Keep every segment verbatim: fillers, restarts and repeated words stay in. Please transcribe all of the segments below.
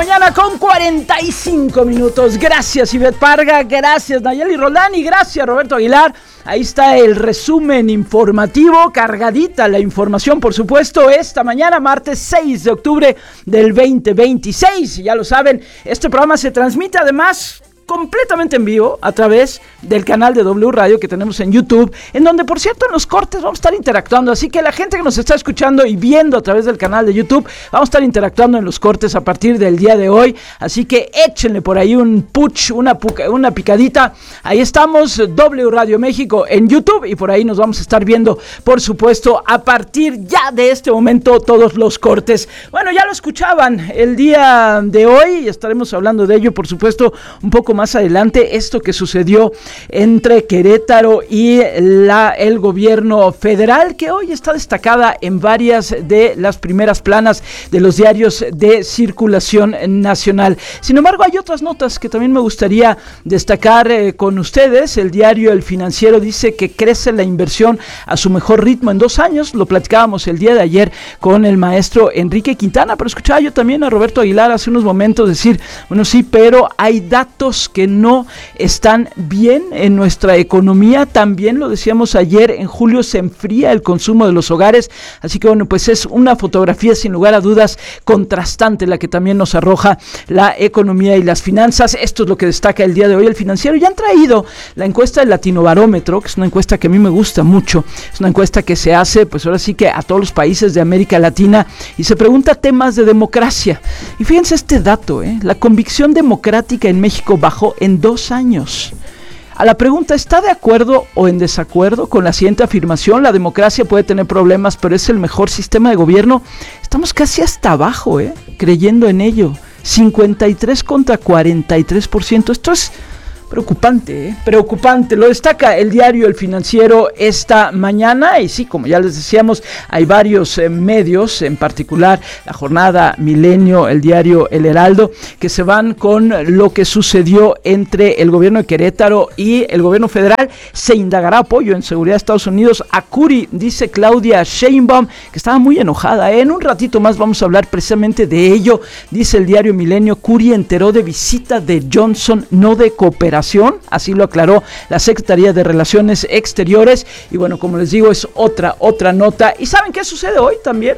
mañana con cuarenta y cinco minutos. Gracias, Ivette Parga. Gracias, Nayeli Roldán. Y gracias, Roberto Aguilar. Ahí está el resumen informativo. Cargadita la información, por supuesto, esta mañana, martes seis de octubre del veinte veintiséis. Ya lo saben, este programa se transmite además completamente en vivo a través del canal de W Radio que tenemos en YouTube, en donde, por cierto, en los cortes vamos a estar interactuando, así que la gente que nos está escuchando y viendo a través del canal de YouTube, vamos a estar interactuando en los cortes a partir del día de hoy, así que échenle por ahí un puch, una, una picadita. Ahí estamos, W Radio México en YouTube, y por ahí nos vamos a estar viendo, por supuesto, a partir ya de este momento todos los cortes. Bueno, ya lo escuchaban el día de hoy y estaremos hablando de ello, por supuesto, un poco más más adelante, esto que sucedió entre Querétaro y la, el gobierno federal, que hoy está destacada en varias de las primeras planas de los diarios de circulación nacional. Sin embargo, hay otras notas que también me gustaría destacar eh, con ustedes. El diario El Financiero dice que crece la inversión a su mejor ritmo en dos años. Lo platicábamos el día de ayer con el maestro Enrique Quintana, pero escuchaba yo también a Roberto Aguilar hace unos momentos decir, bueno, sí, pero hay datos que no están bien en nuestra economía. También lo decíamos ayer, en julio se enfría el consumo de los hogares, así que bueno, pues es una fotografía sin lugar a dudas contrastante la que también nos arroja la economía y las finanzas. Esto es lo que destaca el día de hoy El Financiero. Ya han traído la encuesta del Latinobarómetro, que es una encuesta que a mí me gusta mucho, es una encuesta que se hace pues ahora sí que a todos los países de América Latina y se pregunta temas de democracia. Y fíjense este dato, ¿eh? La convicción democrática en México bajó en dos años. A la pregunta, ¿está de acuerdo o en desacuerdo con la siguiente afirmación? La democracia puede tener problemas, pero es el mejor sistema de gobierno. Estamos casi hasta abajo, ¿eh? Creyendo en ello. cincuenta y tres contra cuarenta y tres por ciento. Esto es preocupante, ¿eh? Preocupante. Lo destaca el diario El Financiero esta mañana y sí, como ya les decíamos, hay varios eh, medios, en particular La Jornada, Milenio, el diario El Heraldo, que se van con lo que sucedió entre el gobierno de Querétaro y el gobierno federal. Se indagará apoyo en seguridad de Estados Unidos a Curi, dice Claudia Sheinbaum, que estaba muy enojada, ¿eh? En un ratito más vamos a hablar precisamente de ello. Dice el diario Milenio, Curi enteró de visita de Johnson, no de cooperación. Así lo aclaró la Secretaría de Relaciones Exteriores. Y bueno, como les digo, es otra, otra nota. ¿Y saben qué sucede hoy también?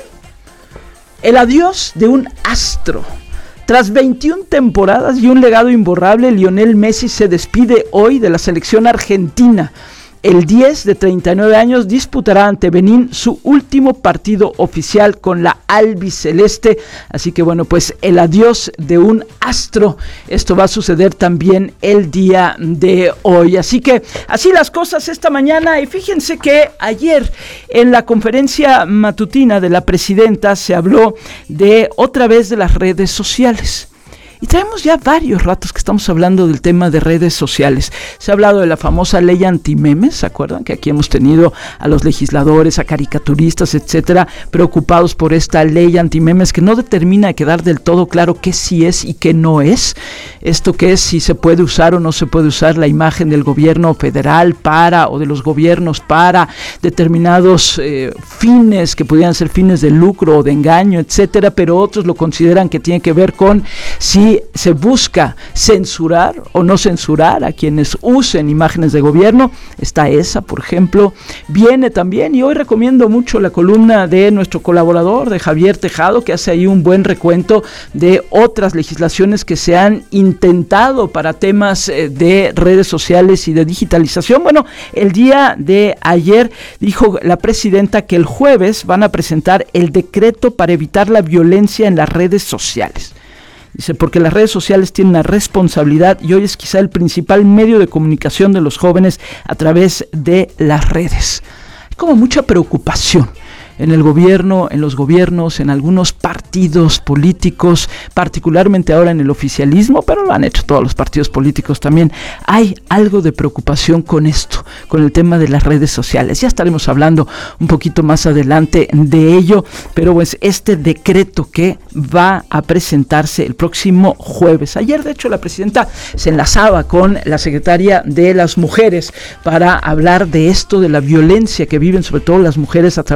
El adiós de un astro. Tras veintiuna temporadas y un legado imborrable, Lionel Messi se despide hoy de la selección argentina. El diez de treinta y nueve años disputará ante Benín su último partido oficial con la albiceleste. Así que bueno, pues el adiós de un astro. Esto va a suceder también el día de hoy. Así que así las cosas esta mañana. Y fíjense que ayer en la conferencia matutina de la presidenta se habló de otra vez de las redes sociales. Y traemos ya varios ratos que estamos hablando del tema de redes sociales. Se ha hablado de la famosa ley antimemes, ¿se acuerdan? Que aquí hemos tenido a los legisladores, a caricaturistas, etcétera, preocupados por esta ley antimemes que no determina quedar del todo claro qué sí es y qué no es. Esto que es si se puede usar o no se puede usar la imagen del gobierno federal para, o de los gobiernos para determinados eh, fines que pudieran ser fines de lucro o de engaño, etcétera, pero otros lo consideran que tiene que ver con si se busca censurar o no censurar a quienes usen imágenes de gobierno. Está esa, por ejemplo. Viene también, y hoy recomiendo mucho la columna de nuestro colaborador, de Javier Tejado, que hace ahí un buen recuento de otras legislaciones que se han intentado para temas eh, de redes sociales y de digitalización. Bueno, el día de ayer dijo la presidenta que el jueves van a presentar el decreto para evitar la violencia en las redes sociales. Dice, porque las redes sociales tienen una responsabilidad y hoy es quizá el principal medio de comunicación de los jóvenes a través de las redes. Hay como mucha preocupación en el gobierno, en los gobiernos, en algunos partidos políticos, particularmente ahora en el oficialismo, pero lo han hecho todos los partidos políticos también. Hay algo de preocupación con esto, con el tema de las redes sociales. Ya estaremos hablando un poquito más adelante de ello, pero pues este decreto que va a presentarse el próximo jueves. Ayer, de hecho, la presidenta se enlazaba con la secretaria de las mujeres para hablar de esto, de la violencia que viven sobre todo las mujeres a través de redes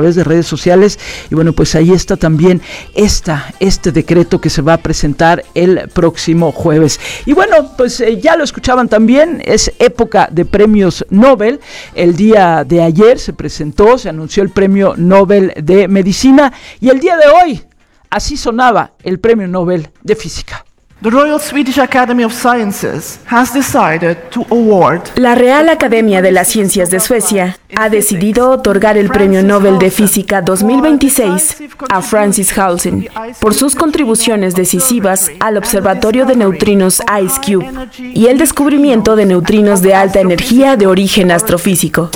redes sociales. Y bueno, pues ahí está también esta, este decreto que se va a presentar el próximo jueves. Y bueno, pues eh, ya lo escuchaban también, es época de premios Nobel. El día de ayer se presentó, se anunció el premio Nobel de Medicina y el día de hoy así sonaba el premio Nobel de Física. The Royal Swedish Academy of Sciences has decided to award. La Real Academia de las Ciencias de Suecia ha decidido otorgar el Premio Nobel de Física dos mil veintiséis a Francis Halsen por sus contribuciones decisivas al Observatorio de Neutrinos IceCube y el descubrimiento de neutrinos de alta energía de origen astrofísico.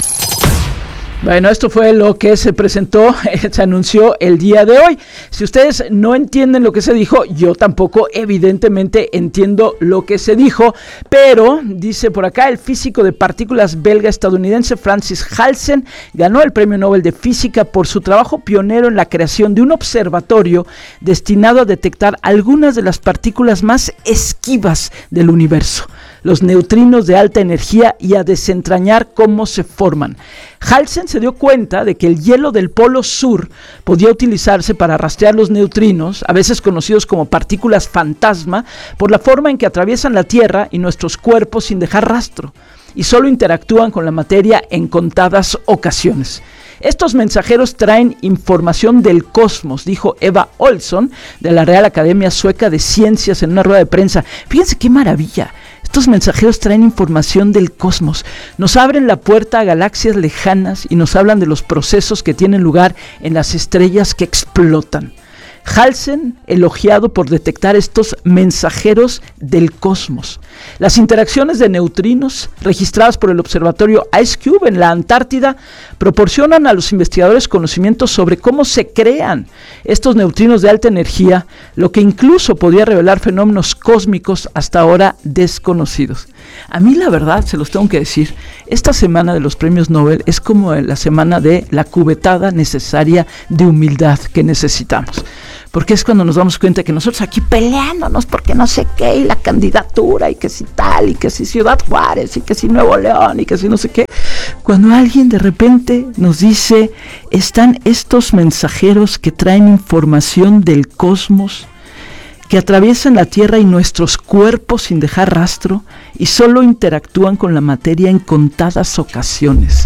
Bueno, esto fue lo que se presentó, se anunció el día de hoy. Si ustedes no entienden lo que se dijo, yo tampoco evidentemente entiendo lo que se dijo, pero dice por acá, el físico de partículas belga-estadounidense Francis Halsen ganó el Premio Nobel de Física por su trabajo pionero en la creación de un observatorio destinado a detectar algunas de las partículas más esquivas del universo, los neutrinos de alta energía, y a desentrañar cómo se forman. Halsen se dio cuenta de que el hielo del polo sur podía utilizarse para rastrear los neutrinos, a veces conocidos como partículas fantasma, por la forma en que atraviesan la Tierra y nuestros cuerpos sin dejar rastro, y solo interactúan con la materia en contadas ocasiones. Estos mensajeros traen información del cosmos, dijo Eva Olsson, de la Real Academia Sueca de Ciencias, en una rueda de prensa. Fíjense qué maravilla. Estos mensajeros traen información del cosmos, nos abren la puerta a galaxias lejanas y nos hablan de los procesos que tienen lugar en las estrellas que explotan. Halsen, elogiado por detectar estos mensajeros del cosmos. Las interacciones de neutrinos registradas por el observatorio IceCube en la Antártida proporcionan a los investigadores conocimientos sobre cómo se crean estos neutrinos de alta energía, lo que incluso podría revelar fenómenos cósmicos hasta ahora desconocidos. A mí la verdad, se los tengo que decir, esta semana de los premios Nobel es como la semana de la cubetada necesaria de humildad que necesitamos. Porque es cuando nos damos cuenta que nosotros aquí peleándonos porque no sé qué, y la candidatura, y que si tal, y que si Ciudad Juárez, y que si Nuevo León, y que si no sé qué, cuando alguien de repente nos dice, están estos mensajeros que traen información del cosmos, que atraviesan la Tierra y nuestros cuerpos sin dejar rastro, y solo interactúan con la materia en contadas ocasiones.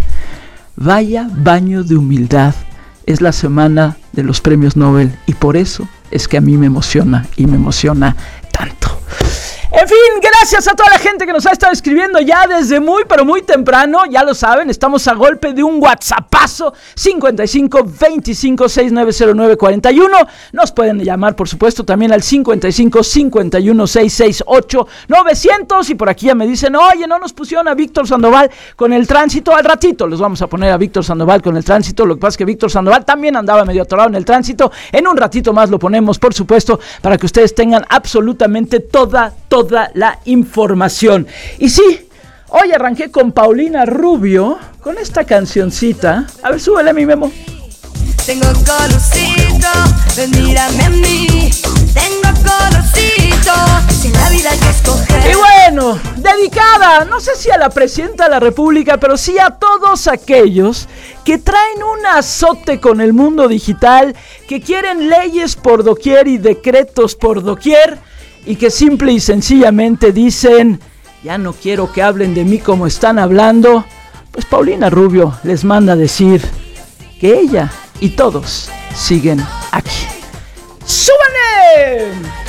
Vaya baño de humildad. Es la semana de los premios Nobel y por eso es que a mí me emociona y me emociona tanto. En fin, gracias a toda la gente que nos ha estado escribiendo ya desde muy, pero muy temprano. Ya lo saben, estamos a golpe de un WhatsAppazo cincuenta y cinco veinticinco sesenta y nueve cero nueve cuarenta y uno. Nos pueden llamar, por supuesto, también al cincuenta y cinco cincuenta y uno sesenta y seis ocho novecientos. Y por aquí ya me dicen, oye, no nos pusieron a Víctor Sandoval con el tránsito. Al ratito les vamos a poner a Víctor Sandoval con el tránsito. Lo que pasa es que Víctor Sandoval también andaba medio atorado en el tránsito. En un ratito más lo ponemos, por supuesto, para que ustedes tengan absolutamente toda, toda toda la información. Y sí, hoy arranqué con Paulina Rubio, con esta cancioncita. A ver, súbele, mi Memo. Tengo colorcito, ven, mírame a mí. Tengo colorcito, sin la vida que escoger. Y bueno, dedicada, no sé si a la Presidenta de la República, pero sí a todos aquellos que traen un azote con el mundo digital, que quieren leyes por doquier y decretos por doquier, y que simple y sencillamente dicen, ya no quiero que hablen de mí como están hablando. Pues Paulina Rubio les manda a decir que ella y todos siguen aquí. ¡Súbanle!